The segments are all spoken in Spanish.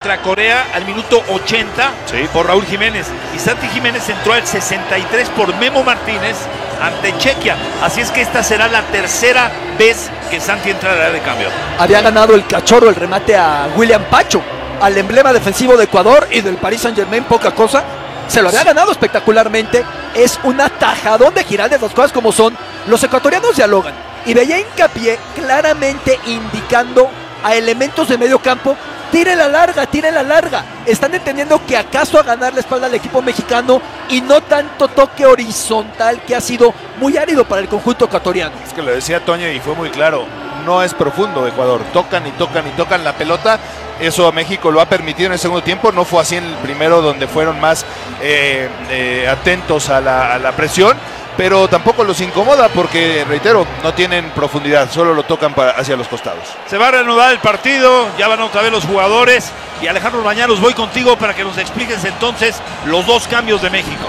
contra Corea al minuto 80 por Raúl Jiménez. Y Santi Jiménez entró al 63 por Memo Martínez ante Chequia. Así es que esta será la tercera vez que Santi entrará de cambio. Había ganado el Cachorro el remate a William Pacho, al emblema defensivo de Ecuador y del Paris Saint-Germain, poca cosa. Se lo había ganado espectacularmente. Es un atajadón de Giraldez, las cosas como son. Los ecuatorianos dialogan y veía hincapié claramente indicando a elementos de medio campo: tire la larga, tire la larga. Están entendiendo que acaso a ganar la espalda al equipo mexicano y no tanto toque horizontal, que ha sido muy árido para el conjunto ecuatoriano. Es que lo decía Toño y fue muy claro, no es profundo Ecuador, tocan y tocan y tocan la pelota. Eso a México lo ha permitido en el segundo tiempo, no fue así en el primero, donde fueron más atentos a la presión, pero tampoco los incomoda porque, reitero, no tienen profundidad, solo lo tocan hacia los costados. Se va a reanudar el partido, ya van otra vez los jugadores, y Alejandro Bañanos, voy contigo para que nos expliques entonces los dos cambios de México.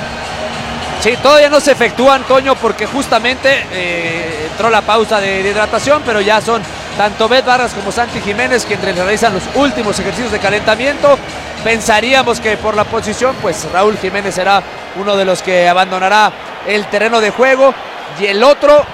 Sí, todavía no se efectúan, Toño, porque justamente entró la pausa de hidratación, pero ya son tanto Obed Vargas como Santi Jiménez quienes realizan los últimos ejercicios de calentamiento. Pensaríamos que por la posición, pues Raúl Jiménez será uno de los que abandonará el terreno de juego, y el otro,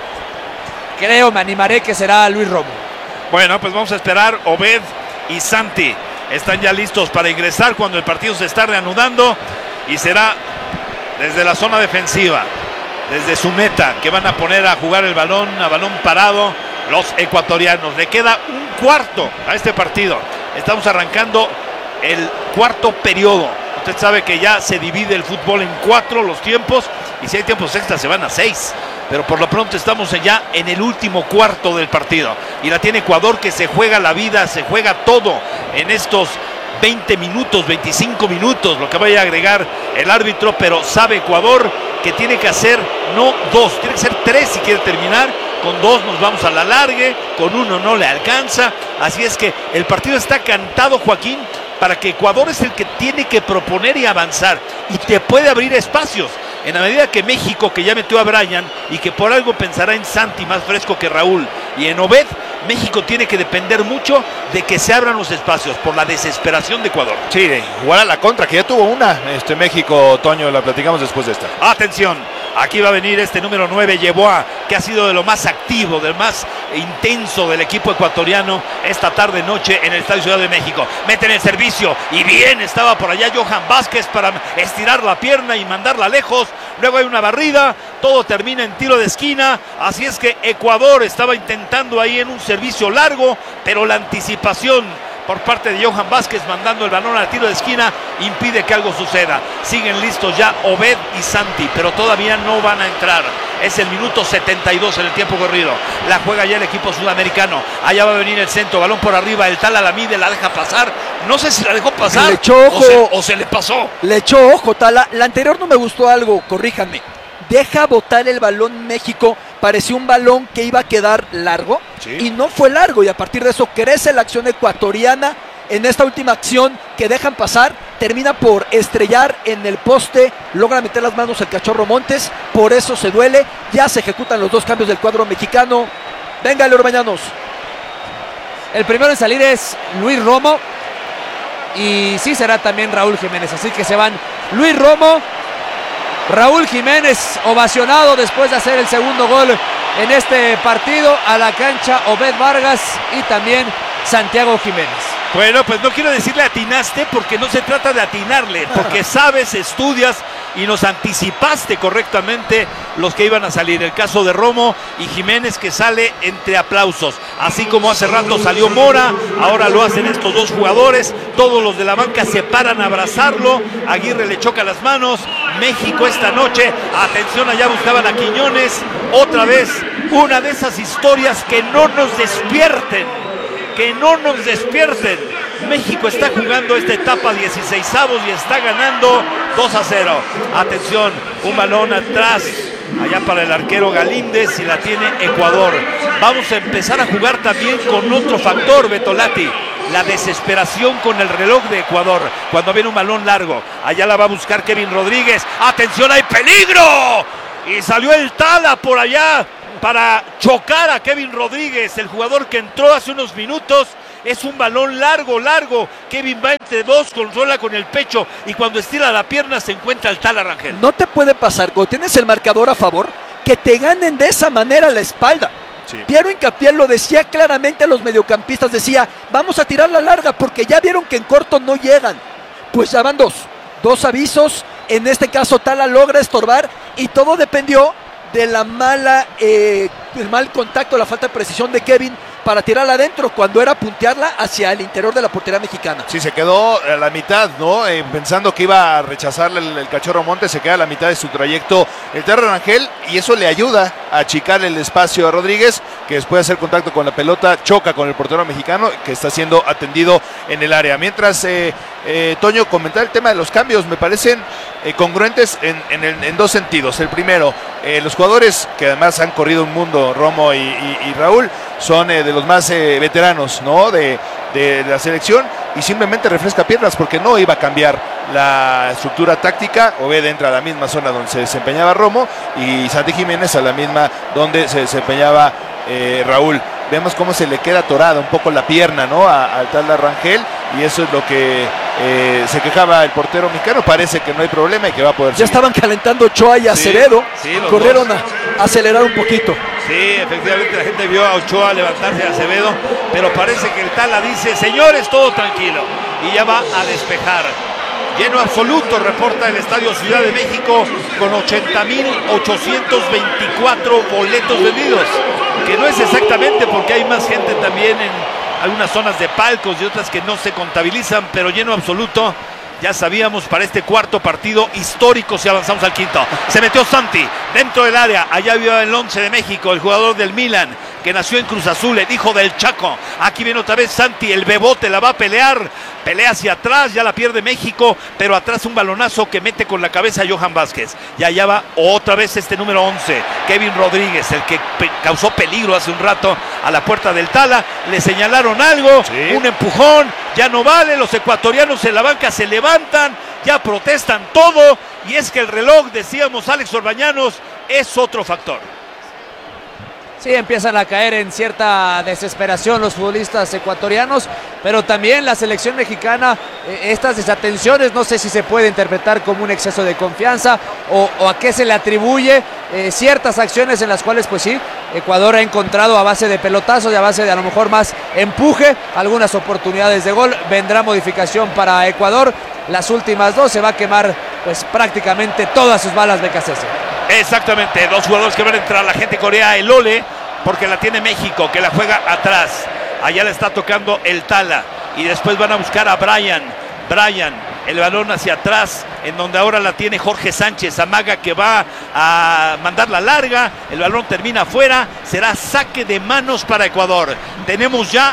creo, me animaré que será Luis Romo. Bueno, pues vamos a esperar. Obed y Santi están ya listos para ingresar cuando el partido se está reanudando, y será desde la zona defensiva, desde su meta, que van a poner a jugar el balón, a balón parado, los ecuatorianos. Le queda un cuarto a este partido. Estamos arrancando el cuarto periodo. Usted sabe que ya se divide el fútbol en 4 los tiempos, y si hay tiempos extras se van a 6. Pero por lo pronto estamos ya en el último cuarto del partido. Y la tiene Ecuador, que se juega la vida, se juega todo en estos 20 minutos, 25 minutos, lo que vaya a agregar el árbitro, pero sabe Ecuador que tiene que hacer no 2, tiene que ser 3 si quiere terminar. Con 2 nos vamos a la largue, con 1 no le alcanza. Así es que el partido está cantado, Joaquín, para que Ecuador es el que tiene que proponer y avanzar, y te puede abrir espacios. En la medida que México, que ya metió a Brian y que por algo pensará en Santi más fresco que Raúl, y en Obed, México tiene que depender mucho de que se abran los espacios por la desesperación de Ecuador. Sí, de jugar a la contra, que ya tuvo una México, Toño, la platicamos después de esta. Atención, aquí va a venir este número 9, Yeboah, que ha sido de lo más activo, del más intenso del equipo ecuatoriano esta tarde-noche en el Estadio Ciudad de México. Meten el servicio, y bien, estaba por allá Johan Vázquez para estirar la pierna y mandarla lejos. Luego hay una barrida, todo termina en tiro de esquina. Así es que Ecuador estaba intentando ahí en un servicio largo, pero la anticipación por parte de Johan Vázquez mandando el balón al tiro de esquina impide que algo suceda. Siguen listos ya Obed y Santi, pero todavía no van a entrar. Es el minuto 72 en el tiempo corrido. La juega ya el equipo sudamericano. Allá va a venir el centro, balón por arriba. El Tala la mide, la deja pasar. No sé si la dejó pasar. Le echó ojo. O se le pasó. Le echó ojo, Tala. La anterior no me gustó algo, corríjanme. Deja botar el balón México. Pareció un balón que iba a quedar largo, sí, y no fue largo, y a partir de eso crece la acción ecuatoriana. En esta última acción que dejan pasar, termina por estrellar en el poste, logra meter las manos el Cachorro Montes, por eso se duele. Ya se ejecutan los 2 cambios del cuadro mexicano. Venga, Leo Bañanos. El primero en salir es Luis Romo, y sí será también Raúl Jiménez, así que se van Luis Romo, Raúl Jiménez, ovacionado después de hacer el segundo gol en este partido, a la cancha Obed Vargas y también Santiago Jiménez. Bueno, pues no quiero decirle atinaste, porque no se trata de atinarle, porque sabes, estudias y nos anticipaste correctamente los que iban a salir. El caso de Romo y Jiménez, que sale entre aplausos, así como hace rato salió Mora, ahora lo hacen estos 2 jugadores. Todos los de la banca se paran a abrazarlo. Aguirre le choca las manos. México esta noche, atención, allá buscaban a Quiñones. Otra vez, una de esas historias que no nos despierten. Que no nos despierten. México está jugando esta etapa 16avos y está ganando 2-0. Atención, un balón atrás, allá para el arquero Galíndez, y la tiene Ecuador. Vamos a empezar a jugar también con otro factor, Betolati, la desesperación con el reloj de Ecuador. Cuando viene un balón largo, allá la va a buscar Kevin Rodríguez. Atención, hay peligro. Y salió el Tala por allá para chocar a Kevin Rodríguez, el jugador que entró hace unos minutos Es un balón largo. Kevin va entre dos, controla con el pecho y cuando estira la pierna se encuentra el Tala Rangel. No te puede pasar, cuando tienes el marcador a favor, que te ganen de esa manera la espalda. Sí. Piero Hincapié lo decía claramente a los mediocampistas, decía, vamos a tirar la larga porque ya vieron que en corto no llegan. Pues ya van dos avisos, en este caso Tala logra estorbar y todo dependió de la el mal contacto, la falta de precisión de Kevin para tirarla adentro cuando era puntearla hacia el interior de la portería mexicana. Sí, se quedó a la mitad, ¿no? Pensando que iba a rechazarle el Cachorro Montes, se queda a la mitad de su trayecto el Tala Rangel y eso le ayuda a achicar el espacio a Rodríguez, que después de hacer contacto con la pelota choca con el portero mexicano que está siendo atendido en el área. Mientras, Toño, comentar el tema de los cambios, me parecen congruentes en dos sentidos. El primero, los jugadores que además han corrido un mundo, Romo y Raúl, son de los más veteranos, ¿no? de la selección y simplemente refresca piernas porque no iba a cambiar la estructura táctica. Obed entra a la misma zona donde se desempeñaba Romo y Santi Jiménez a la misma donde se desempeñaba Raúl. Vemos cómo se le queda atorada un poco la pierna, ¿no? al Tala Rangel y eso es lo que se quejaba el portero mexicano. Parece que no hay problema y que va a poder Ya seguir. estaban calentando Ochoa y Acevedo, corrieron a acelerar un poquito. Sí, efectivamente la gente vio a Ochoa levantarse a Acevedo, pero parece que el Tala dice, señores, todo tranquilo, y ya va a despejar. Lleno absoluto, reporta el Estadio Ciudad de México, con 80,824 boletos vendidos, que no es exactamente porque hay más gente también en algunas zonas de palcos y otras que no se contabilizan, pero lleno absoluto. Ya sabíamos para este cuarto partido histórico si avanzamos al quinto. Se metió Santi dentro del área. Allá vio el 11 de México, el jugador del Milan, que nació en Cruz Azul, el hijo del Chaco. Aquí viene otra vez Santi, el bebote la va a pelear. Pelea hacia atrás, ya la pierde México, pero atrás un balonazo que mete con la cabeza a Johan Vázquez. Y allá va otra vez este número 11, Kevin Rodríguez, el que causó peligro hace un rato a la puerta del Tala. Le señalaron algo, sí, un empujón, ya no vale. Los ecuatorianos en la banca se levantan, ya protestan todo. Y es que el reloj, decíamos Alex Orbañanos, es otro factor. Sí, empiezan a caer en cierta desesperación los futbolistas ecuatorianos, pero también la selección mexicana, estas desatenciones, no sé si se puede interpretar como un exceso de confianza o a qué se le atribuye ciertas acciones en las cuales, pues sí, Ecuador ha encontrado a base de pelotazos y a base de a lo mejor más empuje, algunas oportunidades de gol. Vendrá modificación para Ecuador, las últimas dos se va a quemar pues prácticamente todas sus balas de Becasese. Exactamente, dos jugadores que van a entrar, la gente corea el Ole, porque la tiene México, que la juega atrás. Allá le está tocando el Tala y después van a buscar a Brian, el balón hacia atrás, en donde ahora la tiene Jorge Sánchez. Amaga que va a mandar la larga, el balón termina afuera, será saque de manos para Ecuador. Tenemos ya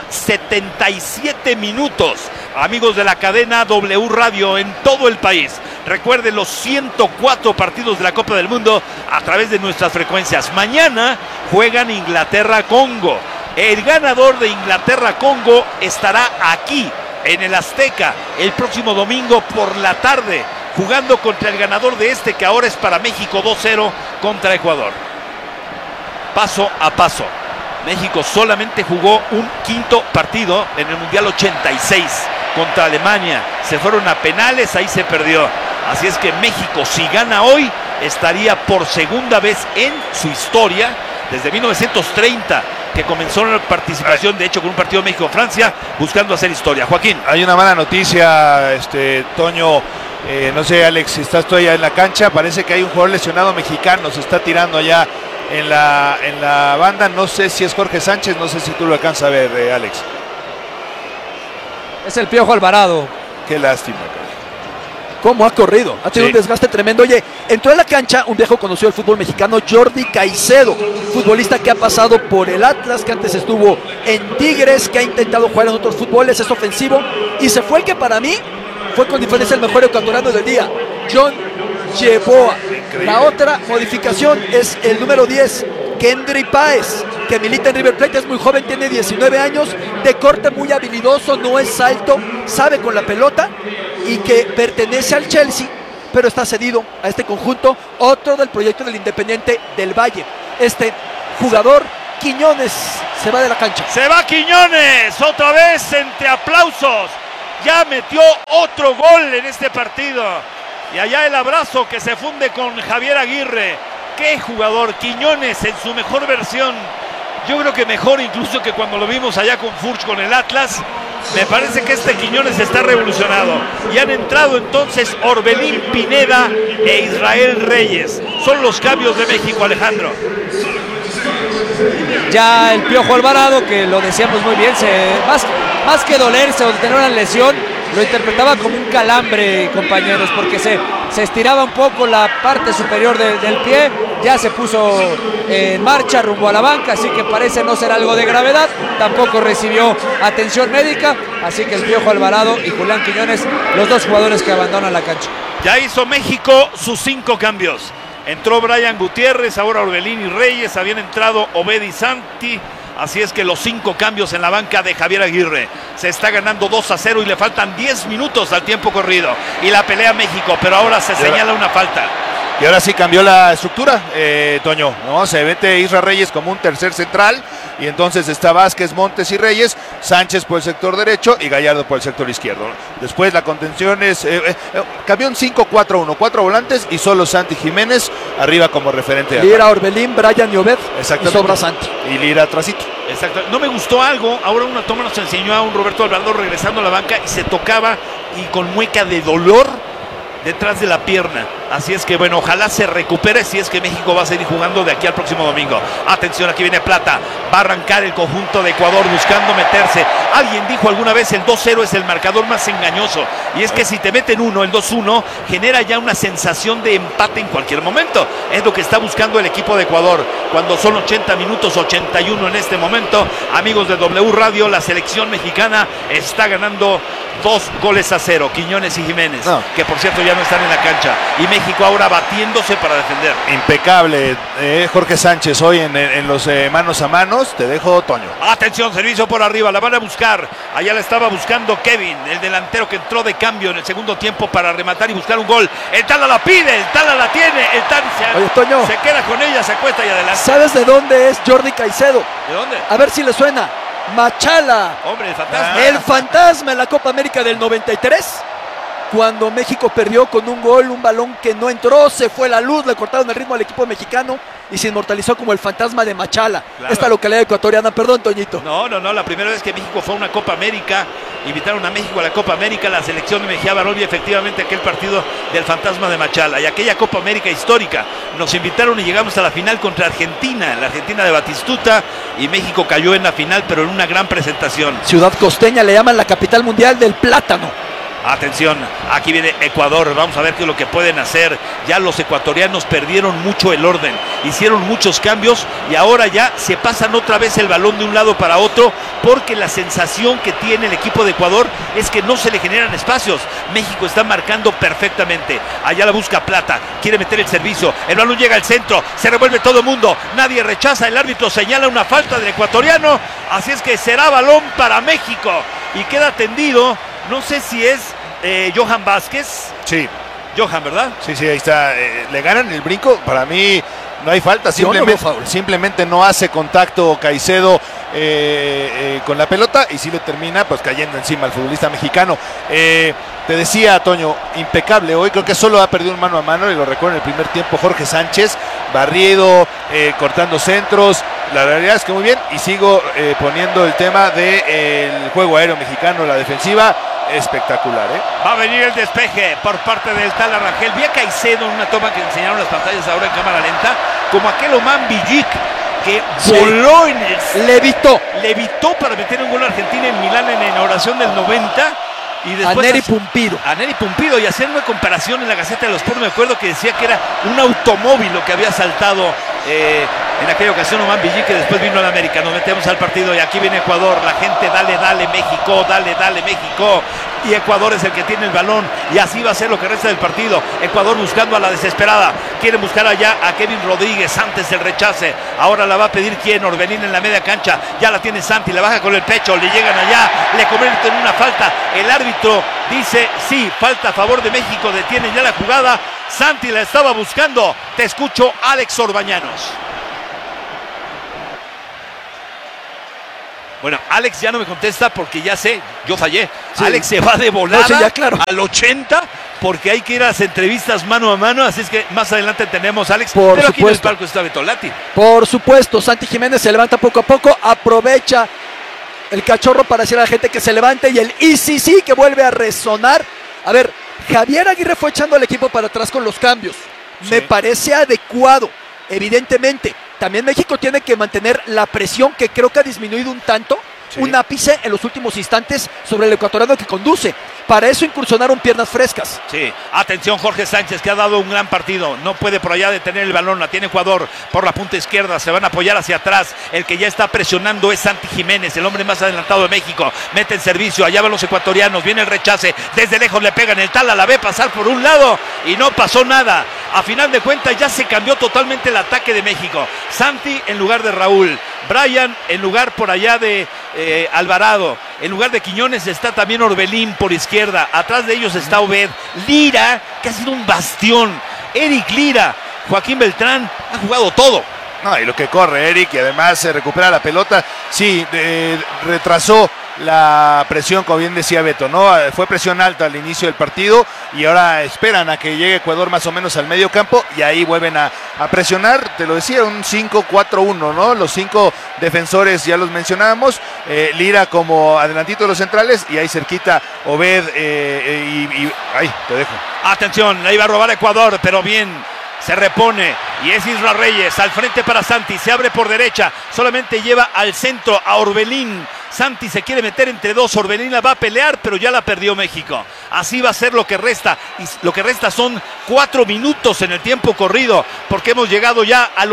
77 minutos, amigos de la cadena W Radio en todo el país. Recuerden los 104 partidos de la Copa del Mundo a través de nuestras frecuencias. Mañana juegan Inglaterra-Congo. El ganador de Inglaterra-Congo estará aquí en el Azteca el próximo domingo por la tarde, jugando contra el ganador de este, que ahora es para México 2-0 contra Ecuador. Paso a paso. México solamente jugó un quinto partido en el Mundial 86 contra Alemania. Se fueron a penales, ahí se perdió. Así es que México, si gana hoy, estaría por segunda vez en su historia, desde 1930, que comenzó la participación, de hecho, con un partido México-Francia, buscando hacer historia. Joaquín. Hay una mala noticia, Toño. No sé, Alex, si estás tú allá en la cancha. Parece que hay un jugador lesionado mexicano, se está tirando allá en la banda. No sé si es Jorge Sánchez, no sé si tú lo alcanzas a ver, Alex. Es el Piojo Alvarado. Qué lástima. ¿Cómo ha corrido? Ha tenido un desgaste tremendo. Oye, entró a la cancha un viejo conocido del fútbol mexicano, Jordi Caicedo, futbolista que ha pasado por el Atlas, que antes estuvo en Tigres, que ha intentado jugar en otros fútboles, es ofensivo, y se fue el que para mí fue con diferencia el mejor ecuatoriano del día, John Yeboah. La otra modificación es el número 10, Kendry Páez, que milita en River Plate, es muy joven, tiene 19 años, de corte muy habilidoso, no es alto, sabe con la pelota y que pertenece al Chelsea, pero está cedido a este conjunto, otro del proyecto del Independiente del Valle. Este jugador Quiñones se va de la cancha. Se va Quiñones, otra vez entre aplausos. Ya metió otro gol en este partido. Y allá el abrazo que se funde con Javier Aguirre. Qué jugador, Quiñones en su mejor versión. Yo creo que mejor incluso que cuando lo vimos allá con Furch con el Atlas. Me parece que este Quiñones está revolucionado. Y han entrado entonces Orbelín Pineda e Israel Reyes. Son los cambios de México, Alejandro. Ya el Piojo Alvarado, que lo decíamos muy bien, más que dolerse o tener una lesión, lo interpretaba como un calambre, compañeros, porque se estiraba un poco la parte superior del pie, ya se puso en marcha rumbo a la banca, así que parece no ser algo de gravedad, tampoco recibió atención médica, así que el Piojo Alvarado y Julián Quiñones, los dos jugadores que abandonan la cancha. Ya hizo México sus 5 cambios. Entró Brian Gutiérrez, ahora Orbelín y Reyes, habían entrado Obed y Santi. Así es que los 5 cambios en la banca de Javier Aguirre. Se está ganando 2-0 y le faltan 10 minutos al tiempo corrido. Y la pelea México, pero ahora se señala una falta. Y ahora sí cambió la estructura, Toño, ¿no? Se mete Isra Reyes como un tercer central y entonces está Vázquez, Montes y Reyes, Sánchez por el sector derecho y Gallardo por el sector izquierdo. Después la contención es, cambió un 5-4-1, 4 volantes y solo Santi Jiménez arriba como referente. Lira, Orbelín, Brian y Obed, exactamente. Y sobra Santi. Y Lira atrasito. Exacto. No me gustó algo, ahora una toma nos enseñó a un Roberto Alvarado regresando a la banca y se tocaba y con mueca de dolor detrás de la pierna. Así es que bueno, ojalá se recupere si es que México va a seguir jugando de aquí al próximo domingo. Atención, aquí viene Plata. Va a arrancar el conjunto de Ecuador buscando meterse. Alguien dijo alguna vez el 2-0 es el marcador más engañoso. Y es que si te meten uno, el 2-1, genera ya una sensación de empate en cualquier momento. Es lo que está buscando el equipo de Ecuador. Cuando son 80 minutos, 81 en este momento. Amigos de W Radio, la selección mexicana está ganando 2-0. Quiñones y Jiménez, que por cierto ya no están en la cancha. Y México ahora batiéndose para defender. Impecable, Jorge Sánchez hoy en los manos a manos. Te dejo, Toño. Atención, servicio por arriba, la van a buscar. Allá la estaba buscando Kevin, el delantero que entró de cambio en el segundo tiempo para rematar y buscar un gol. El Tala la pide, el Tala la tiene, el Tala se queda con ella, se acuesta y adelante. ¿Sabes de dónde es Jordi Caicedo? ¿De dónde? A ver si le suena. Machala. Hombre, el fantasma. El fantasma en la Copa América del 93. Cuando México perdió con un gol, un balón que no entró, se fue la luz, le cortaron el ritmo al equipo mexicano y se inmortalizó como el fantasma de Machala. Claro. Esta localidad ecuatoriana, perdón, Toñito. No, la primera vez que México fue a una Copa América, invitaron a México a la Copa América, la selección de Mejía Barón y efectivamente aquel partido del fantasma de Machala. Y aquella Copa América histórica, nos invitaron y llegamos a la final contra Argentina, la Argentina de Batistuta, y México cayó en la final, pero en una gran presentación. Ciudad costeña, le llaman la capital mundial del plátano. Atención, aquí viene Ecuador, vamos a ver qué es lo que pueden hacer. Ya los ecuatorianos perdieron mucho el orden, hicieron muchos cambios y ahora ya se pasan otra vez el balón de un lado para otro porque la sensación que tiene el equipo de Ecuador es que no se le generan espacios. México está marcando perfectamente, allá la busca Plata, quiere meter el servicio, el balón llega al centro, se revuelve todo el mundo, nadie rechaza, el árbitro señala una falta del ecuatoriano, así es que será balón para México y queda tendido. No sé si es Johan Vázquez. Sí. Johan, ¿verdad? Sí, ahí está. Le ganan el brinco. Para mí no hay falta. Simplemente no hace contacto Caicedo con la pelota y sí le termina pues cayendo encima al futbolista mexicano. Te decía, Toño, impecable hoy. Creo que solo ha perdido un mano a mano y lo recuerdo en el primer tiempo Jorge Sánchez. Barrido, cortando centros. La realidad es que muy bien. Y sigo poniendo el tema del juego aéreo mexicano, la defensiva. Espectacular, Va a venir el despeje por parte del Tala Rangel. Vi a Caicedo en una toma que enseñaron las pantallas ahora en cámara lenta, como aquel Oman Villic que voló en el... Levitó para meter un gol a Argentina en Milán en la inauguración del 90. Y después a Neri Pumpido. Y hacer una comparación en la Gaceta de los Sports, me acuerdo que decía que era un automóvil lo que había saltado en aquella ocasión Oman Villic, que después vino a la América. Nos metemos al partido y aquí viene Ecuador, la gente dale México, dale México, y Ecuador es el que tiene el balón y así va a ser lo que resta del partido. Ecuador buscando a la desesperada, quieren buscar allá a Kevin Rodríguez antes del rechace, ahora la va a pedir quién, Orbelín en la media cancha, ya la tiene Santi, la baja con el pecho, le llegan allá, le convierten en una falta, el árbitro dice sí, falta a favor de México, detiene ya la jugada, Santi la estaba buscando. Te escucho, Alex Orbañanos. Bueno, Alex ya no me contesta porque ya sé, yo fallé. Sí. Alex se va de volada No, sí, ya, claro. al 80 porque hay que ir a las entrevistas mano a mano, así es que más adelante tenemos a Alex. Por pero aquí en el supuesto. palco está Betolati. Por supuesto, Santi Jiménez se levanta poco a poco, aprovecha el cachorro para decir a la gente que se levante y el sí que vuelve a resonar. A ver, Javier Aguirre fue echando al equipo para atrás con los cambios. Sí. Me parece adecuado, evidentemente. También México tiene que mantener la presión que creo que ha disminuido un tanto, Sí. un ápice en los últimos instantes sobre el ecuatoriano que conduce. Para eso incursionaron piernas frescas. Sí, atención Jorge Sánchez que ha dado un gran partido, no puede por allá detener el balón, la tiene Ecuador por la punta izquierda, se van a apoyar hacia atrás, el que ya está presionando es Santi Jiménez, el hombre más adelantado de México, mete en servicio, allá van los ecuatorianos, viene el rechace, desde lejos le pegan el Tala, la ve pasar por un lado y no pasó nada, a final de cuentas ya se cambió totalmente el ataque de México, Santi en lugar de Raúl, Brian en lugar por allá de Alvarado, en lugar de Quiñones está también Orbelín por izquierda, atrás de ellos está Obed, Lira, que ha sido un bastión, Eric Lira, Joaquín Beltrán, ha jugado todo. No, y lo que corre Eric, y además se recupera la pelota, sí, retrasó la presión, como bien decía Beto, ¿no? Fue presión alta al inicio del partido y ahora esperan a que llegue Ecuador más o menos al medio campo y ahí vuelven a presionar, te lo decía, un 5-4-1, ¿no? Los 5 defensores ya los mencionábamos, Lira como adelantito de los centrales y ahí cerquita Obed ahí, te dejo. Atención, la iba a robar Ecuador, pero bien, se repone y es Isra Reyes al frente para Santi, se abre por derecha, solamente lleva al centro a Orbelín. Santi se quiere meter entre dos, Orbelín la va a pelear, pero ya la perdió México. Así va a ser lo que resta, y lo que resta son 4 minutos en el tiempo corrido, porque hemos llegado ya al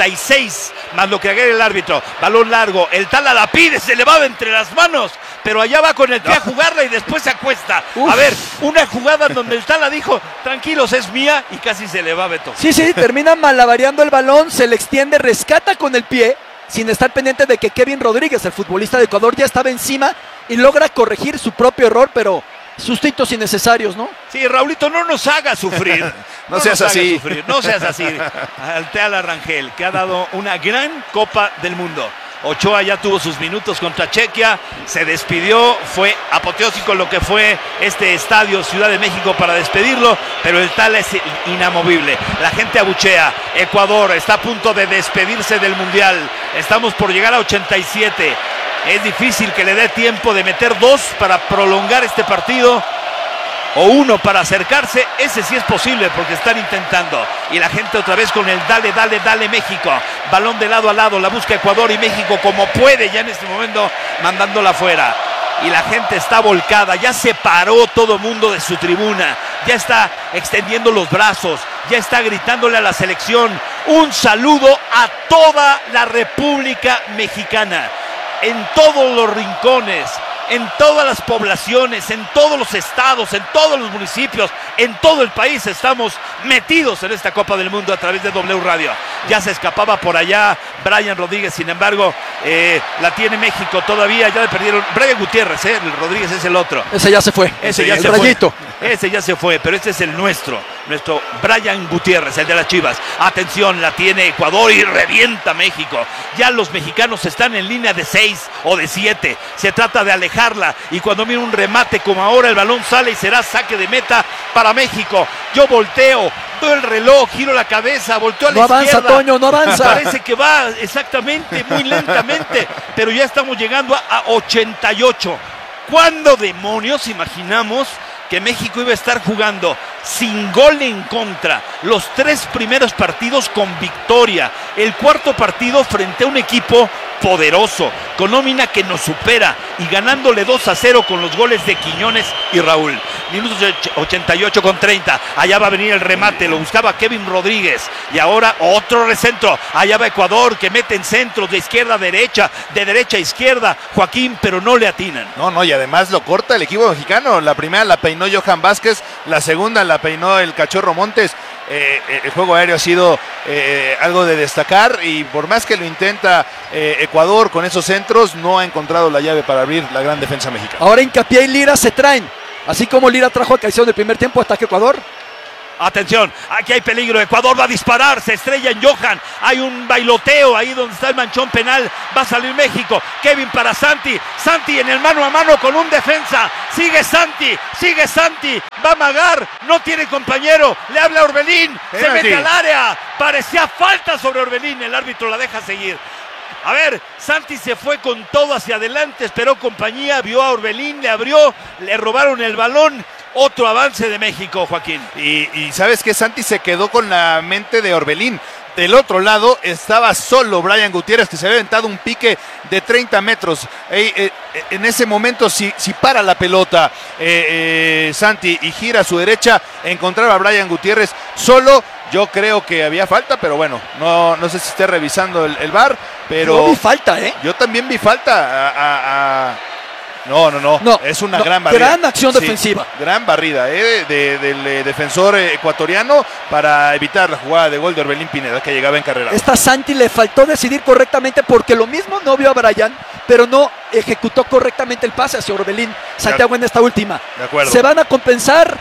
86, más lo que agrega el árbitro. Balón largo, el Tala la pide, se le va entre las manos, pero allá va con el pie a jugarla y después se acuesta. Uf. A ver, una jugada donde el Tala dijo, tranquilos, es mía, y casi se le va Beto. Sí, termina malabareando el balón, se le extiende, rescata con el pie, sin estar pendiente de que Kevin Rodríguez, el futbolista de Ecuador, ya estaba encima y logra corregir su propio error, pero sustitos innecesarios, ¿no? Sí, Raulito, no nos haga sufrir. No seas nos haga así. sufrir, no seas así. Al Tala Rangel, que ha dado una gran Copa del Mundo. Ochoa ya tuvo sus minutos contra Chequia, se despidió, fue apoteósico lo que fue este estadio Ciudad de México para despedirlo, pero el Tala es inamovible, la gente abuchea, Ecuador está a punto de despedirse del Mundial, estamos por llegar a 87, es difícil que le dé tiempo de meter 2 para prolongar este partido, o 1 para acercarse, ese sí es posible porque están intentando, y la gente otra vez con el dale, dale, dale México, balón de lado a lado, la busca Ecuador y México como puede ya en este momento mandándola afuera, y la gente está volcada, ya se paró todo mundo de su tribuna, ya está extendiendo los brazos, ya está gritándole a la selección, un saludo a toda la República Mexicana, en todos los rincones, en todas las poblaciones, en todos los estados, en todos los municipios, en todo el país estamos metidos en esta Copa del Mundo a través de W Radio. Ya se escapaba por allá Brian Rodríguez, sin embargo, la tiene México todavía, ya le perdieron. Brian Gutiérrez, el Rodríguez es el otro. Ese ya se fue, Ese ya el se rayito. fue. Ese ya se fue, pero este es el nuestro Brian Gutiérrez, el de las Chivas. Atención, la tiene Ecuador y revienta México. Ya los mexicanos están en línea de 6 o de 7. Se trata de alejarla y cuando viene un remate como ahora, el balón sale y será saque de meta para México. Yo volteo, veo el reloj, giro la cabeza, volteo a la izquierda. No avanza, Toño, no avanza. Parece que va exactamente, muy lentamente, pero ya estamos llegando a 88. ¿Cuándo demonios imaginamos que México iba a estar jugando sin gol en contra, los 3 primeros partidos con victoria, el 4º partido frente a un equipo poderoso, con nómina que nos supera y ganándole 2-0 con los goles de Quiñones y Raúl? Minutos 88 con 30, allá va a venir el remate, lo buscaba Kevin Rodríguez y ahora otro recentro, allá va Ecuador que mete en centros de izquierda a derecha, de derecha a izquierda, Joaquín, pero no le atinan. No, y además lo corta el equipo mexicano, la primera la peinó Johan Vázquez, la segunda la peinó el Cachorro Montes. El juego aéreo ha sido algo de destacar y por más que lo intenta Ecuador con esos centros, no ha encontrado la llave para abrir la gran defensa mexicana. Ahora Hincapié y Lira se traen, así como Lira trajo a Caicedo en el primer tiempo, ataque Ecuador. Atención, aquí hay peligro. Ecuador va a disparar, se estrella en Johan. Hay un bailoteo ahí donde está el manchón penal. Va a salir México. Kevin para Santi. Santi en el mano a mano con un defensa. Sigue Santi. Va a amagar. No tiene compañero. Le habla a Orbelín. Se mete al área. Parecía falta sobre Orbelín. El árbitro la deja seguir. A ver, Santi se fue con todo hacia adelante. Esperó compañía. Vio a Orbelín. Le abrió. Le robaron el balón. Otro avance de México, Joaquín. Y ¿sabes qué? Santi se quedó con la mente de Orbelín. Del otro lado estaba solo Brian Gutiérrez, que se había aventado un pique de 30 metros. En ese momento, si para la pelota Santi y gira a su derecha, encontraba a Brian Gutiérrez solo. Yo creo que había falta, pero bueno, no sé si esté revisando el VAR, pero... Yo vi falta, ¿eh? Yo también vi falta No, es una gran barrida. Gran acción defensiva. Gran barrida del defensor ecuatoriano para evitar la jugada de gol de Orbelín Pineda, que llegaba en carrera. Esta Santi le faltó decidir correctamente, porque lo mismo no vio a Brian, pero no ejecutó correctamente el pase hacia Orbelín Santiago en esta última. De acuerdo. Se van a compensar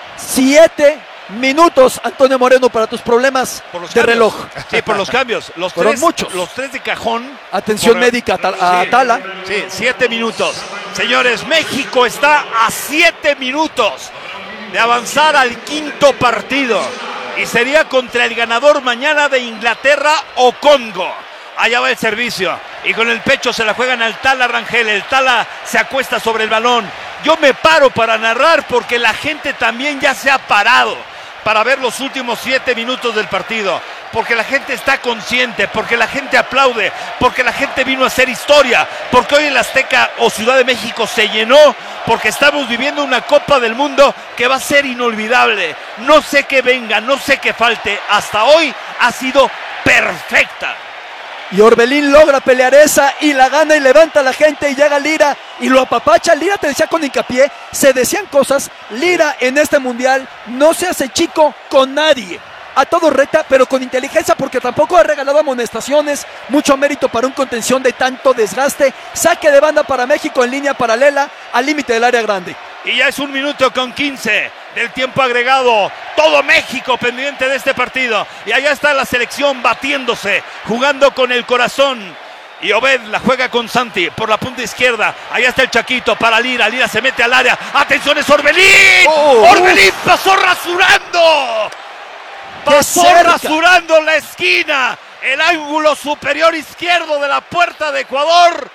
7 minutos, Antonio Moreno, para tus problemas de reloj. Sí, por los cambios. Fueron muchos. Los 3 de cajón. Atención médica a Tala. Sí, 7 minutos. Señores, México está a 7 minutos de avanzar al quinto partido. Y sería contra el ganador mañana de Inglaterra o Congo. Allá va el servicio. Y con el pecho se la juegan al Tala Rangel. El Tala se acuesta sobre el balón. Yo me paro para narrar porque la gente también ya se ha parado para ver los últimos 7 minutos del partido, porque la gente está consciente, porque la gente aplaude, porque la gente vino a hacer historia, porque hoy el Azteca o Ciudad de México se llenó, porque estamos viviendo una Copa del Mundo que va a ser inolvidable. No sé qué venga, no sé qué falte, hasta hoy ha sido perfecta. Y Orbelín logra pelear esa y la gana y levanta a la gente y llega Lira y lo apapacha. Lira, te decía con hincapié, se decían cosas. Lira en este mundial no se hace chico con nadie. A todo reta, pero con inteligencia, porque tampoco ha regalado amonestaciones. Mucho mérito para un contención de tanto desgaste. Saque de banda para México en línea paralela al límite del área grande. Y ya es 1 minuto con 15 del tiempo agregado. Todo México pendiente de este partido. Y allá está la selección batiéndose, jugando con el corazón. Y Obed la juega con Santi por la punta izquierda. Allá está el Chaquito para Lira. Lira se mete al área. ¡Atención, es Orbelín! ¡Orbelín pasó rasurando! Pasó rasurando la esquina. El ángulo superior izquierdo de la puerta de Ecuador.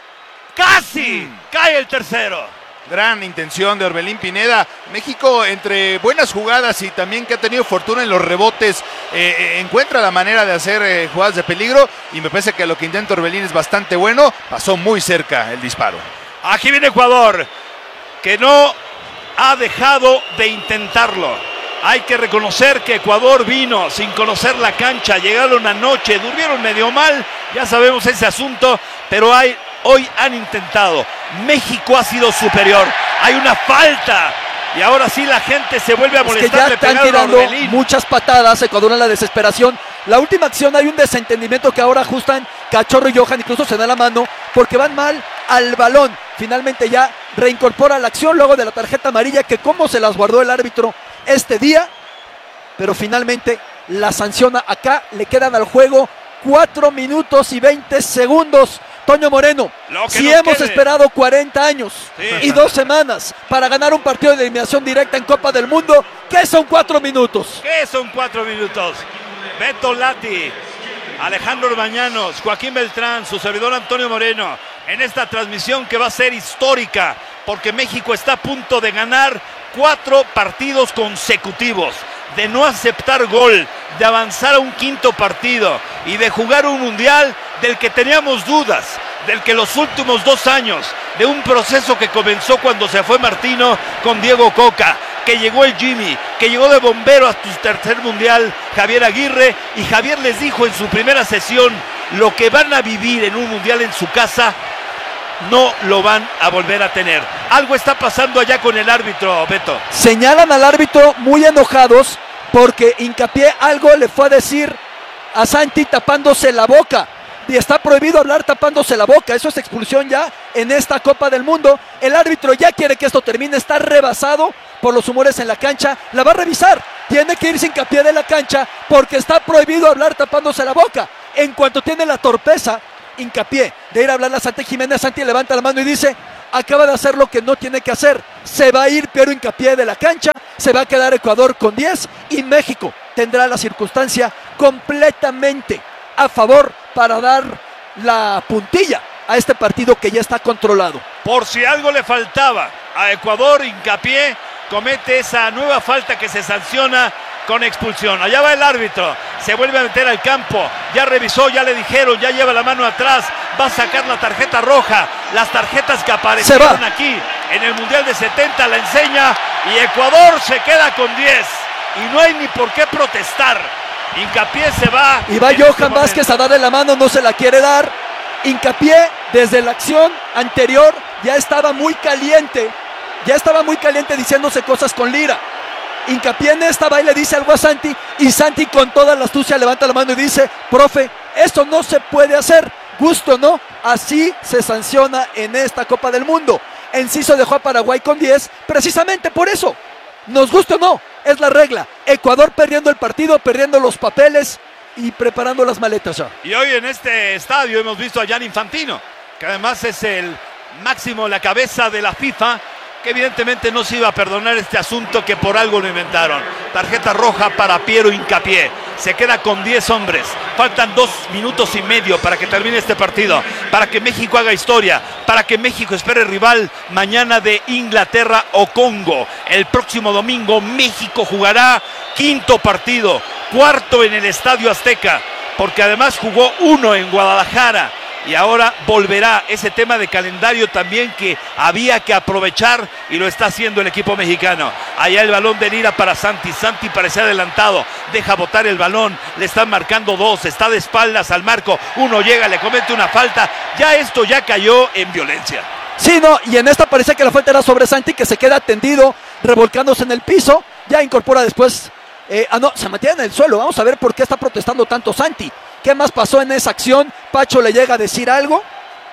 Casi cae el tercero. Gran intención de Orbelín Pineda. México, entre buenas jugadas y también que ha tenido fortuna en los rebotes, encuentra la manera de hacer jugadas de peligro, y me parece que lo que intenta Orbelín es bastante bueno. Pasó muy cerca el disparo. Aquí viene Ecuador, que no ha dejado de intentarlo. Hay que reconocer que Ecuador vino sin conocer la cancha, llegaron anoche, durmieron medio mal, ya sabemos ese asunto, pero hoy han intentado. México ha sido superior. Hay una falta y ahora sí la gente se vuelve a molestar. Es que ya están tirando muchas patadas. Ecuador en la desesperación. La última acción, hay un desentendimiento que ahora ajustan Cachorro y Johan, incluso se da la mano porque van mal al balón. Finalmente ya reincorpora la acción luego de la tarjeta amarilla, que como se las guardó el árbitro este día, pero finalmente la sanciona. Acá le quedan al juego 4 minutos y 20 segundos. Toño Moreno, si hemos esperado 40 años y 2 semanas para ganar un partido de eliminación directa en Copa del Mundo, ¿qué son 4 minutos? ¿Qué son 4 minutos? Beto Lati, Alejandro Orbañanos, Joaquín Beltrán, su servidor Antonio Moreno, en esta transmisión que va a ser histórica, porque México está a punto de ganar 4 partidos consecutivos, de no aceptar gol, de avanzar a un quinto partido y de jugar un mundial del que teníamos dudas, del que los últimos 2 años, de un proceso que comenzó cuando se fue Martino con Diego Coca, que llegó el Jimmy, que llegó de bombero a su tercer mundial Javier Aguirre, y Javier les dijo en su primera sesión: lo que van a vivir en un mundial en su casa no lo van a volver a tener. Algo está pasando allá con el árbitro, Beto. Señalan al árbitro muy enojados porque Hincapié algo le fue a decir a Santi tapándose la boca. Y está prohibido hablar tapándose la boca. Eso es expulsión ya en esta Copa del Mundo. El árbitro ya quiere que esto termine. Está rebasado por los humores en la cancha. La va a revisar. tiene que irse Hincapié de la cancha porque está prohibido hablar tapándose la boca. En cuanto tiene la torpeza, Hincapié, de ir a hablar a Santi Jiménez, Santi levanta la mano y dice, acaba de hacer lo que no tiene que hacer. Se va a ir Piero Hincapié de la cancha, se va a quedar Ecuador con 10 y México tendrá la circunstancia completamente a favor para dar la puntilla a este partido que ya está controlado. Por si algo le faltaba a Ecuador, Hincapié comete esa nueva falta que se sanciona con expulsión. Allá va el árbitro, se vuelve a meter al campo, ya revisó, ya le dijeron, ya lleva la mano atrás, va a sacar la tarjeta roja, las tarjetas que aparecieron aquí en el Mundial de 70 la enseña y Ecuador se queda con 10 y no hay ni por qué protestar. Hincapié se va. Y va Johan Vázquez a darle la mano, no se la quiere dar. Hincapié desde la acción anterior ya estaba muy caliente diciéndose cosas con Lira. Hincapié en esta va y le dice algo a Santi y Santi con toda la astucia levanta la mano y dice, profe, eso no se puede hacer, gusto no, así se sanciona en esta Copa del Mundo. Enciso dejó a Paraguay con 10 precisamente por eso, nos guste o no, es la regla. Ecuador perdiendo el partido, perdiendo los papeles y preparando las maletas ya. Y hoy en este estadio hemos visto a Gianni Infantino, que además es el máximo, la cabeza de la FIFA, que evidentemente no se iba a perdonar este asunto que por algo lo inventaron. Tarjeta roja para Piero Hincapié. Se queda con 10 hombres. Faltan 2 minutos y medio para que termine este partido. Para que México haga historia. Para que México espere rival mañana de Inglaterra o Congo. El próximo domingo México jugará 5º partido. 4º en el Estadio Azteca. Porque además jugó 1 en Guadalajara. Y ahora volverá ese tema de calendario también que había que aprovechar y lo está haciendo el equipo mexicano. Allá el balón de Lira para Santi. Santi parece adelantado, deja botar el balón, le están marcando 2, está de espaldas al marco, 1 llega, le comete una falta. Ya esto ya cayó en violencia. Sí, no, y en esta parece que la falta era sobre Santi, que se queda tendido, revolcándose en el piso, ya incorpora después, no, se mantiene en el suelo. Vamos a ver por qué está protestando tanto Santi. ¿Qué más pasó en esa acción? Pacho le llega a decir algo.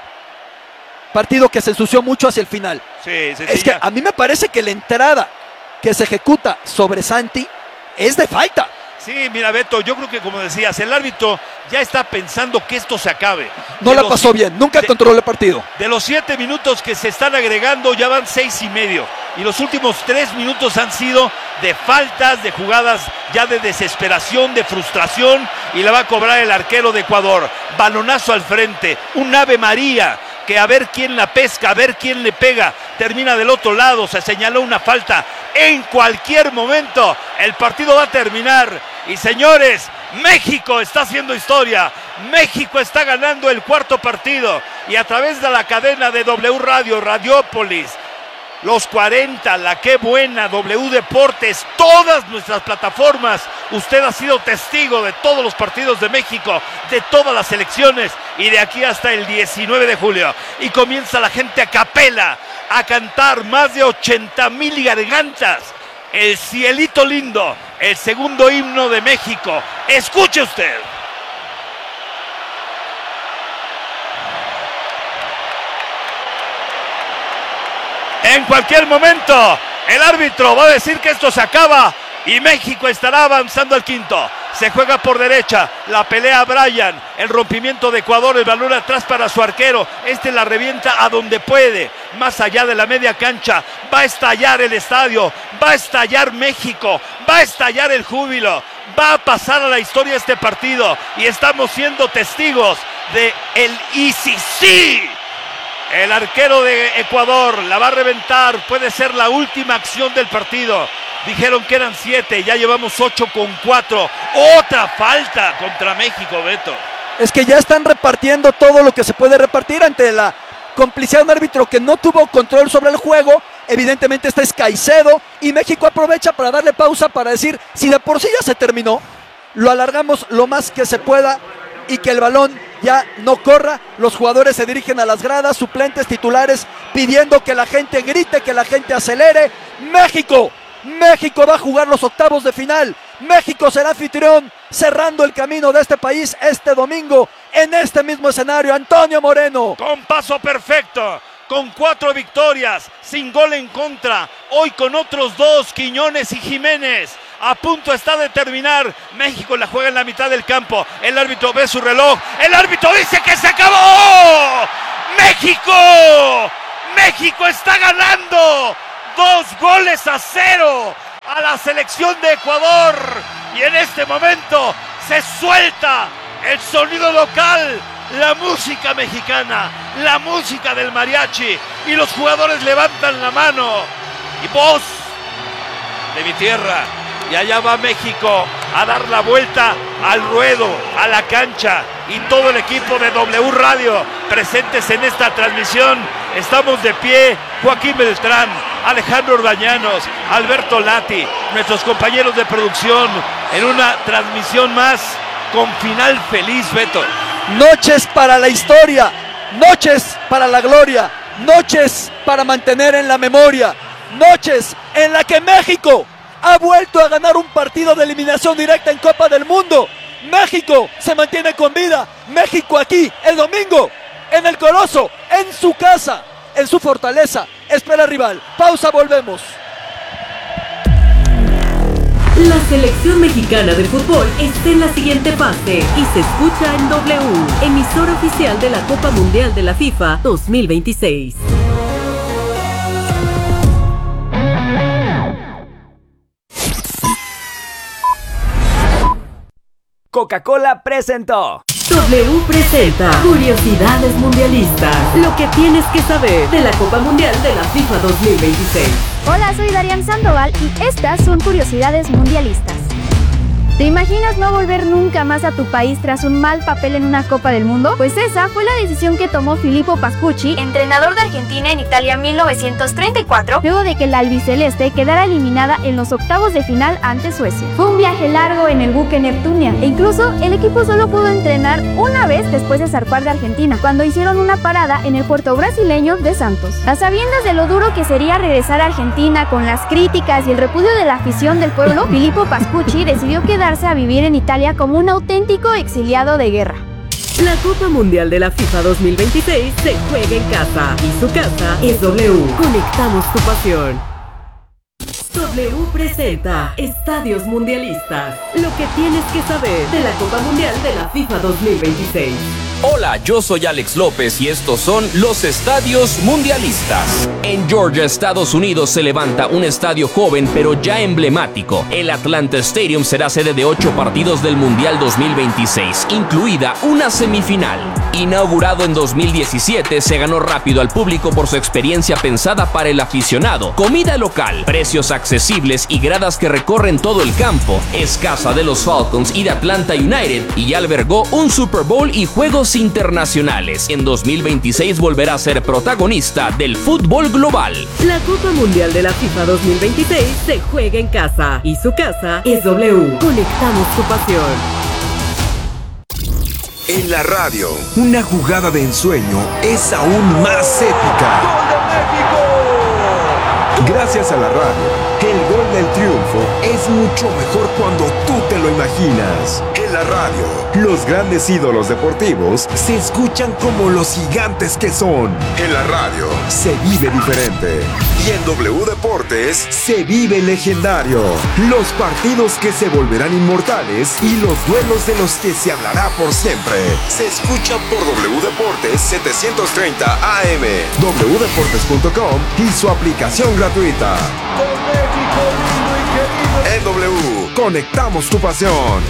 Partido que se ensució mucho hacia el final. Sí, es que a mí me parece que la entrada que se ejecuta sobre Santi es de falta. Sí, mira Beto, yo creo que como decías, el árbitro ya está pensando que esto se acabe. No la pasó bien, nunca controló el partido. De los 7 minutos que se están agregando ya van 6 y medio. Y los últimos 3 minutos han sido de faltas, de jugadas ya de desesperación, de frustración. Y la va a cobrar el arquero de Ecuador. Balonazo al frente, un Ave María. Que a ver quién la pesca, a ver quién le pega, termina del otro lado, se señaló una falta, en cualquier momento el partido va a terminar, y señores, México está haciendo historia, México está ganando el 4º partido, y a través de la cadena de W Radio, Radiópolis, Los 40, La Qué Buena, W Deportes, todas nuestras plataformas. Usted ha sido testigo de todos los partidos de México, de todas las selecciones y de aquí hasta el 19 de julio. Y comienza la gente a capela a cantar más de 80,000 gargantas. El Cielito Lindo, el segundo himno de México. Escuche usted. En cualquier momento, el árbitro va a decir que esto se acaba y México estará avanzando al 5º. Se juega por derecha, la pelea Brian, el rompimiento de Ecuador, el balón atrás para su arquero. Este la revienta a donde puede, más allá de la media cancha. Va a estallar el estadio, va a estallar México, va a estallar el júbilo. Va a pasar a la historia este partido y estamos siendo testigos de el ICC. El arquero de Ecuador la va a reventar, puede ser la última acción del partido. Dijeron que eran 7, ya llevamos 8-4. Otra falta contra México, Beto. Es que ya están repartiendo todo lo que se puede repartir ante la complicidad de un árbitro que no tuvo control sobre el juego. Evidentemente este es Caicedo y México aprovecha para darle pausa para decir, si de por sí ya se terminó, lo alargamos lo más que se pueda y que el balón ya no corra. Los jugadores se dirigen a las gradas, suplentes, titulares, pidiendo que la gente grite, que la gente acelere. México va a jugar los octavos de final. México será anfitrión, cerrando el camino de este país este domingo en este mismo escenario. Antonio Moreno. Con paso perfecto, con 4 victorias, sin gol en contra. Hoy con otros 2, Quiñones y Jiménez. A punto está de terminar. México la juega en la mitad del campo. El árbitro ve su reloj. El árbitro dice que se acabó. ¡México! ¡México está ganando! 2-0 a la selección de Ecuador. Y en este momento se suelta el sonido local, la música mexicana, la música del mariachi. Y los jugadores levantan la mano. Y voz de mi tierra. Y allá va México a dar la vuelta al ruedo, a la cancha. Y todo el equipo de W Radio presentes en esta transmisión. Estamos de pie, Joaquín Beltrán, Alejandro Orbañanos, Alberto Lati, nuestros compañeros de producción, en una transmisión más con final feliz, Beto. Noches para la historia, noches para la gloria, noches para mantener en la memoria, noches en la que México ha vuelto a ganar un partido de eliminación directa en Copa del Mundo. México se mantiene con vida. México aquí el domingo en el Coloso, en su casa, en su fortaleza. Espera rival. Pausa, volvemos. La selección mexicana de fútbol está en la siguiente fase y se escucha en W, emisora oficial de la Copa Mundial de la FIFA 2026. Coca-Cola presentó. W presenta Curiosidades Mundialistas. Lo que tienes que saber de la Copa Mundial de la FIFA 2026. Hola, soy Darian Sandoval y estas son Curiosidades Mundialistas. ¿Te imaginas no volver nunca más a tu país tras un mal papel en una Copa del Mundo? Pues esa fue la decisión que tomó Filippo Pascucci, entrenador de Argentina en Italia 1934, luego de que la albiceleste quedara eliminada en los octavos de final ante Suecia. Fue un viaje largo en el buque Neptunia e incluso el equipo solo pudo entrenar una vez después de zarpar de Argentina, cuando hicieron una parada en el puerto brasileño de Santos. A sabiendas de lo duro que sería regresar a Argentina con las críticas y el repudio de la afición del pueblo, Filippo Pascucci decidió quedarse a vivir en Italia como un auténtico exiliado de guerra. La Copa Mundial de la FIFA 2026 se juega en casa y su casa es W. Conectamos tu pasión. W presenta Estadios Mundialistas. Lo que tienes que saber de la Copa Mundial de la FIFA 2026. Hola, yo soy Alex López y estos son los Estadios Mundialistas. En Georgia, Estados Unidos, se levanta un estadio joven pero ya emblemático. El Atlanta Stadium será sede de 8 partidos del Mundial 2026, incluida una semifinal. Inaugurado en 2017, se ganó rápido al público por su experiencia pensada para el aficionado. Comida local, precios accesibles y gradas que recorren todo el campo. Es casa de los Falcons y de Atlanta United y ya albergó un Super Bowl y juegos internacionales. En 2026 volverá a ser protagonista del fútbol global. La Copa Mundial de la FIFA 2026 se juega en casa y su casa es W. Conectamos tu pasión. En la radio, una jugada de ensueño es aún más épica. ¡Gol de México! Gracias a la radio, el gol del triunfo es mucho mejor cuando tú te lo imaginas. En la radio, los grandes ídolos deportivos se escuchan como los gigantes que son. En la radio, se vive diferente. Y en W Deportes, se vive legendario. Los partidos que se volverán inmortales y los duelos de los que se hablará por siempre. Se escuchan por W Deportes 730 AM, wdeportes.com y su aplicación gratuita. Con México lindo y querido. En W, conectamos tu pasión.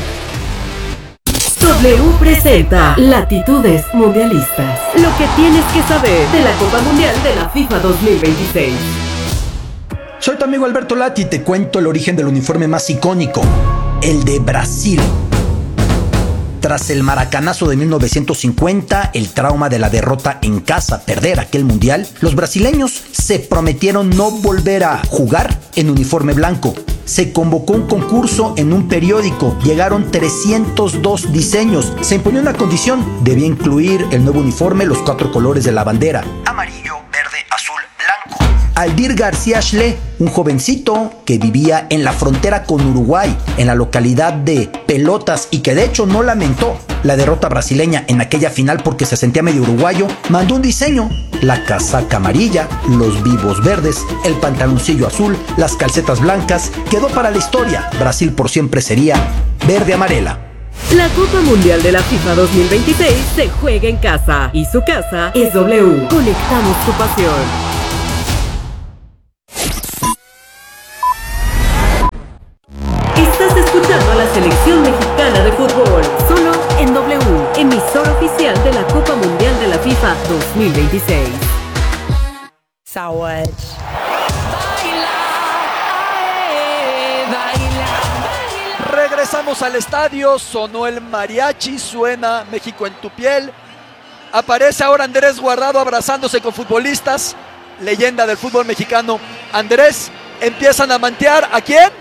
W presenta Latitudes Mundialistas. Lo que tienes que saber de la Copa Mundial de la FIFA 2026. Soy tu amigo Alberto Lati y te cuento el origen del uniforme más icónico, el de Brasil. Tras el maracanazo de 1950, el trauma de la derrota en casa, perder aquel mundial, los brasileños se prometieron no volver a jugar en uniforme blanco. Se convocó un concurso en un periódico, llegaron 302 diseños. Se imponía una condición, debía incluir el nuevo uniforme los 4 colores de la bandera: amarillo, verde, azul, blanco. Aldir García Schle, un jovencito que vivía en la frontera con Uruguay, en la localidad de Pelotas, y que de hecho no lamentó la derrota brasileña en aquella final porque se sentía medio uruguayo, mandó un diseño: la casaca amarilla, los vivos verdes, el pantaloncillo azul, las calcetas blancas. Quedó para la historia. Brasil por siempre sería verde amarela. La Copa Mundial de la FIFA 2026 se juega en casa y su casa es W. Conectamos tu pasión. Estás escuchando a la selección mexicana de fútbol, solo en W, emisora oficial de la Copa Mundial de la FIFA 2026. Regresamos al estadio, sonó el mariachi, suena México en tu piel. Aparece ahora Andrés Guardado abrazándose con futbolistas, leyenda del fútbol mexicano. Andrés, empiezan a mantear, ¿a quién?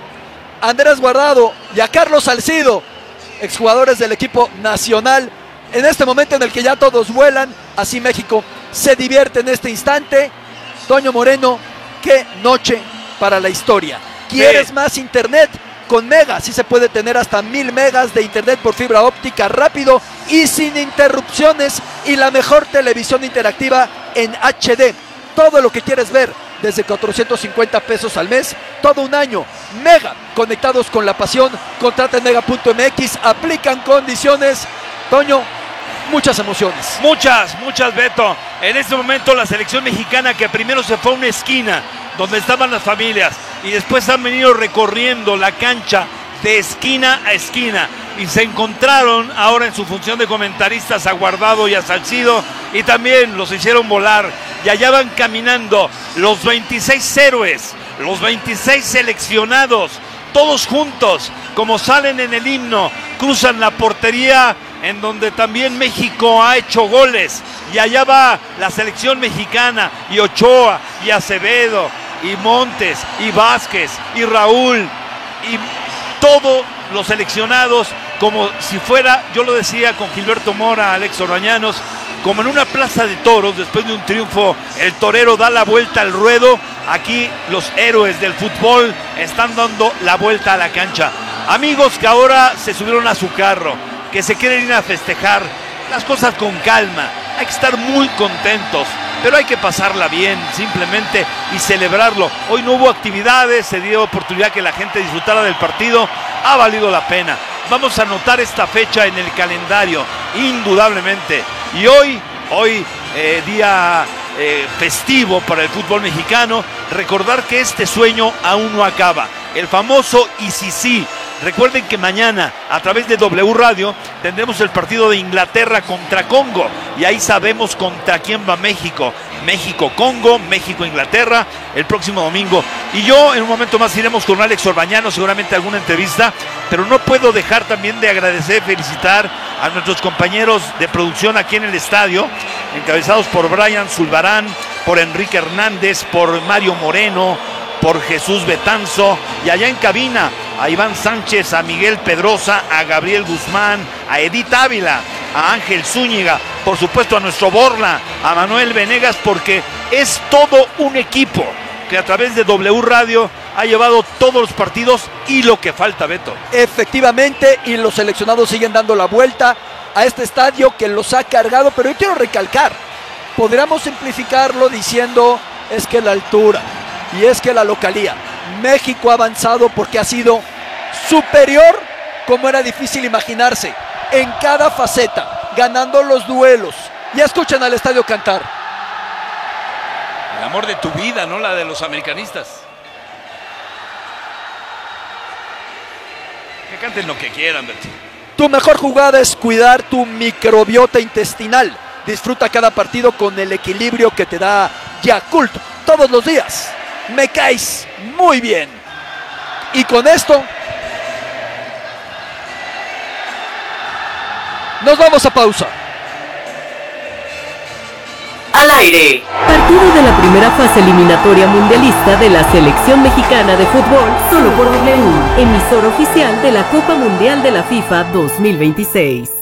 Andrés Guardado y a Carlos Salcido, exjugadores del equipo nacional. En este momento en el que ya todos vuelan, así México se divierte en este instante. Toño Moreno, qué noche para la historia. ¿Quieres más internet? Con Mega sí se puede tener hasta 1000 megas de internet por fibra óptica rápido y sin interrupciones, y la mejor televisión interactiva en HD. Todo lo que quieres ver desde 450 pesos al mes, todo un año. Mega, conectados con la pasión. Contrata en mega.mx, aplican condiciones. Toño, muchas emociones. Muchas, Beto. En este momento la selección mexicana, que primero se fue a una esquina donde estaban las familias y después han venido recorriendo la cancha de esquina a esquina y se encontraron ahora en su función de comentaristas a Guardado y a Salcido, y también los hicieron volar, y allá van caminando los 26 héroes, los 26 seleccionados, todos juntos, como salen en el himno, cruzan la portería en donde también México ha hecho goles, y allá va la selección mexicana, y Ochoa, y Acevedo, y Montes, y Vázquez, y Raúl, y todos los seleccionados, como si fuera, yo lo decía con Gilberto Mora, Alex Orbañanos, como en una plaza de toros. Después de un triunfo, el torero da la vuelta al ruedo. Aquí los héroes del fútbol están dando la vuelta a la cancha. Amigos que ahora se subieron a su carro, que se quieren ir a festejar, las cosas con calma. Hay que estar muy contentos, pero hay que pasarla bien, simplemente, y celebrarlo. Hoy no hubo actividades, se dio oportunidad que la gente disfrutara del partido. Ha valido la pena. Vamos a anotar esta fecha en el calendario, indudablemente. Y hoy día festivo para el fútbol mexicano, recordar que este sueño aún no acaba. El famoso y sí. Recuerden que mañana, a través de W Radio, tendremos el partido de Inglaterra contra Congo. Y ahí sabemos contra quién va México. México-Congo, México-Inglaterra, el próximo domingo. Y yo, en un momento más, iremos con Alex Orbañano, seguramente alguna entrevista. Pero no puedo dejar también de agradecer, felicitar a nuestros compañeros de producción aquí en el estadio, encabezados por Brian Zulbarán, por Enrique Hernández, por Mario Moreno, por Jesús Betanzo, y allá en cabina a Iván Sánchez, a Miguel Pedrosa, a Gabriel Guzmán, a Edith Ávila, a Ángel Zúñiga, por supuesto a nuestro Borla, a Manuel Venegas, porque es todo un equipo que a través de W Radio ha llevado todos los partidos y lo que falta, Beto. Efectivamente, y los seleccionados siguen dando la vuelta a este estadio que los ha cargado, pero yo quiero recalcar, podríamos simplificarlo diciendo es que la altura y es que la localía. México ha avanzado porque ha sido superior, como era difícil imaginarse, en cada faceta, ganando los duelos. Ya escuchan al estadio cantar. El amor de tu vida, no la de los americanistas. Que canten lo que quieran, Beto. Tu mejor jugada es cuidar tu microbiota intestinal. Disfruta cada partido con el equilibrio que te da Yakult todos los días. Me caes muy bien. Y con esto nos vamos a pausa. Al aire. Partido de la primera fase eliminatoria mundialista de la selección mexicana de fútbol, solo por W, emisora oficial de la Copa Mundial de la FIFA 2026.